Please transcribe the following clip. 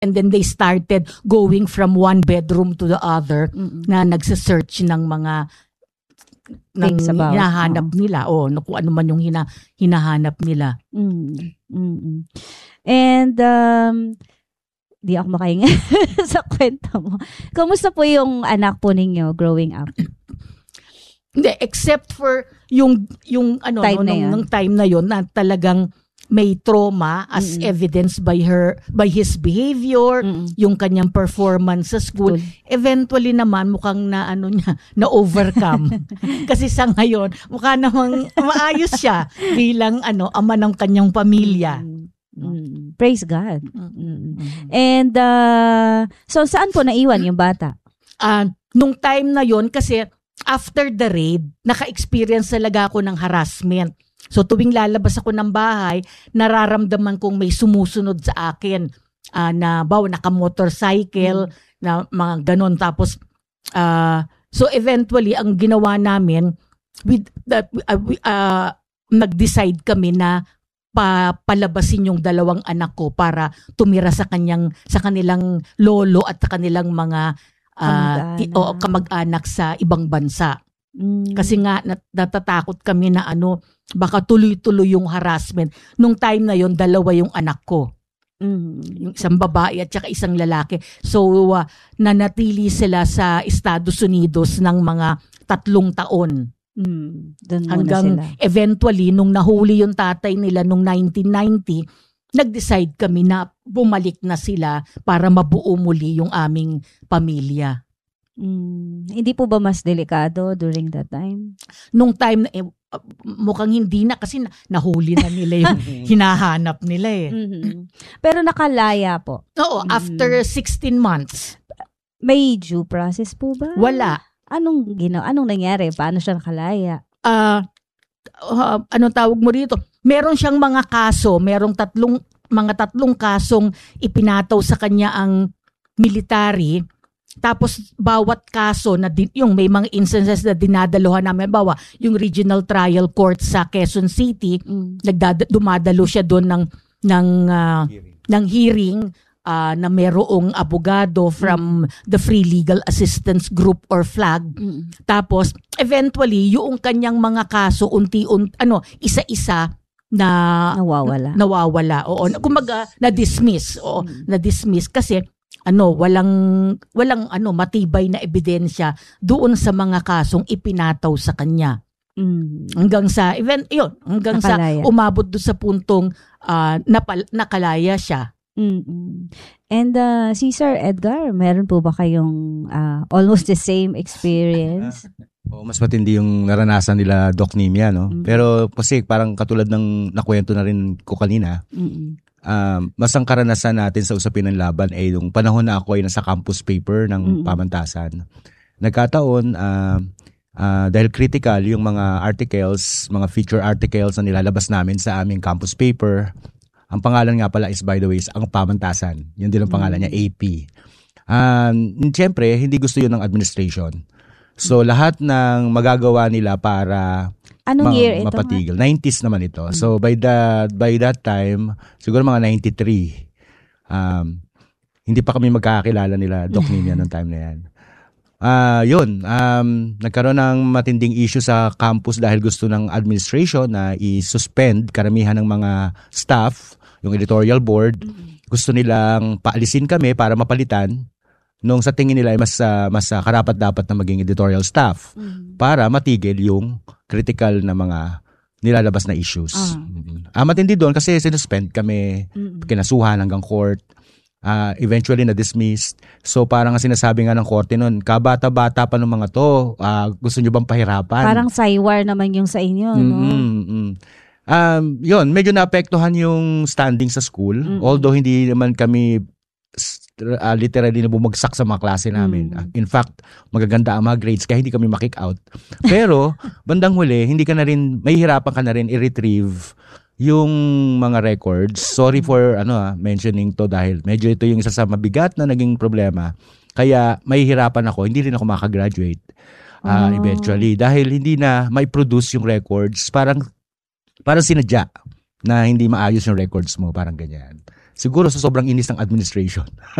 And then they started going from one bedroom to the other na nagsa-search ng mga hinahanap nila o kung ano man yung hinahanap nila. And di ako makahinga sa kwento mo. Kumusta po yung anak po ninyo growing up? Hindi, except for yung nung time na yon na talagang may trauma as evidenced by his behavior, yung kanyang performance sa school. Eventually naman mukhang na overcome. Kasi sa ngayon mukha namang maayos siya bilang ama ng kanyang pamilya. Praise God. And so saan po naiwan yung bata? Nung time na yon kasi after the raid, naka-experience talaga ako ng harassment. So tuwing lalabas ako ng bahay, nararamdaman kong may sumusunod sa akin na naka-motorcycle, na mga ganon. Tapos, so eventually, ang ginawa namin, nag-decide kami na palabasin yung dalawang anak ko para tumira sa kanilang lolo at sa kanilang mga kamag-anak sa ibang bansa. Kasi nga natatakot kami na baka tuloy-tuloy yung harassment. Nung time na yon, dalawa yung anak ko. Yung isang babae at saka isang lalaki. So nanatili sila sa Estados Unidos ng mga 3 taon. Hanggang eventually nung nahuli yung tatay nila nung 1990, nag-decide kami na bumalik na sila para mabuo muli yung aming pamilya. Hindi po ba mas delikado during that time? Nung time na mukhang hindi na kasi nahuli na nila yung hinahanap nila . Pero nakalaya po? Oo, after 16 months. May due process po ba? Wala. Anong nangyari? Paano siya nakalaya? Anong tawag mo rito? Meron siyang mga kaso, merong tatlong kasong ipinataw sa kanya ang military. Tapos bawat kaso na yung may mga instances na dinadaluhan namin, yung Regional Trial Court sa Quezon City, dumadalo siya doon ng hearing na merong abogado from the Free Legal Assistance Group or FLAG. Tapos eventually yung kanyang mga kaso isa-isa na nawawala. Oo, kumbaga na-dismiss. Oo, na-dismiss kasi walang matibay na ebidensya doon sa mga kasong ipinataw sa kanya. Hanggang sa nakalaya. Sa umabot doon sa puntong nakalaya siya. And si Sir Edgar, meron po ba kayong almost the same experience? Mas matindi yung naranasan nila Doc Nimia, no? Pero kasi parang katulad ng nakwento na rin ko kanina, mas ang karanasan natin sa usapin ng laban ay yung panahon na ako ay nasa campus paper ng pamantasan. Nagkataon, dahil critical yung mga articles, mga feature articles na nilalabas namin sa aming campus paper. Ang pangalan nga pala is, by the way, ang pamantasan. Yun din ang pangalan niya, AP. Siyempre, hindi gusto yun ng administration. So, lahat ng magagawa nila para anong year ito? Mapatigil. 90s naman ito. So, by that time, siguro mga 93, hindi pa kami magkakakilala nila, Doc Nimia, noong time na yan. Nagkaroon ng matinding issue sa campus dahil gusto ng administration na i-suspend karamihan ng mga staff, yung editorial board. Gusto nilang paalisin kami para mapalitan nung sa tingin nila ay mas karapat-dapat na maging editorial staff para matigil yung critical na mga nilalabas na issues. Matindi doon kasi sinuspend kami, kinasuhan hanggang court. Eventually na-dismissed. So parang sinasabi nga ng korte noon, kabata-bata pa ng mga to, gusto nyo bang pahirapan? Parang saywar naman yung sa inyo, no? Medyo naapektuhan yung standing sa school. Although hindi naman kami literally na bumagsak sa mga klase namin. In fact, magaganda ang mga grades kaya hindi kami makick out. Pero bandang huli, mahihirapan ka na rin i-retrieve yung mga records. Sorry for mentioning to dahil medyo ito yung isa sa mabigat na naging problema. Kaya mahihirapan ako, hindi rin ako makagraduate eventually dahil hindi na may produce yung records. Parang sinadya na hindi maayos yung records mo, parang ganyan. Siguro sa sobrang inis ng administration.